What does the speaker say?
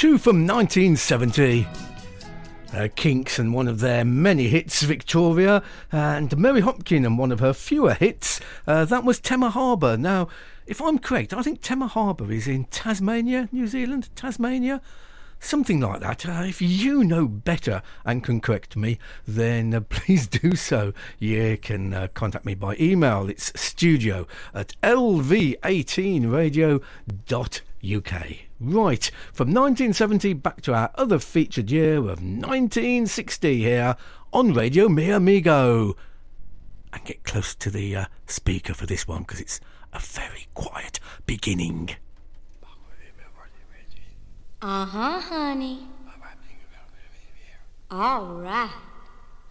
Two from 1970. Kinks and one of their many hits, Victoria, and Mary Hopkin and one of her fewer hits, that was Tema Harbour. Now, if I'm correct, I think Tema Harbour is in Tasmania, New Zealand, Tasmania, something like that. If you know better and can correct me, then please do so. You can contact me by email. It's studio@lv18radio.uk. Right, from 1970 back to our other featured year of 1960 here on Radio Mi Amigo. And get close to the speaker for this one because it's a very quiet beginning. Uh-huh, honey. All right.